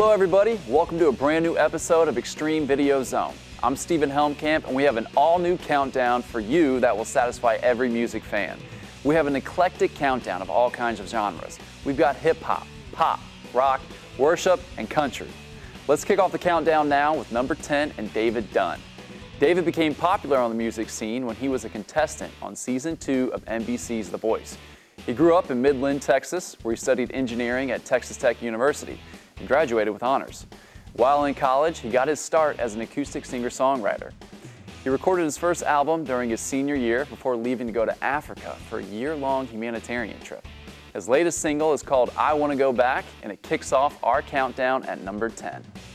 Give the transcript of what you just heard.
Hello everybody, welcome to a brand new episode of Extreme Video Zone. I'm Stephen Helmkamp and we have an all-new countdown for you that will satisfy every music fan. We have an eclectic countdown of all kinds of genres. We've got hip-hop, pop, rock, worship, and country. Let's kick off the countdown now with number 10 and David Dunn. David became popular on the music scene when he was a contestant on season 2 of NBC's The Voice. He grew up in Midland, Texas, where he studied engineering at Texas Tech University and graduated with honors. While in college, he got his start as an acoustic singer-songwriter. He recorded his first album during his senior year before leaving to go to Africa for a year-long humanitarian trip. His latest single is called I Wanna Go Back, and it kicks off our countdown at number 10.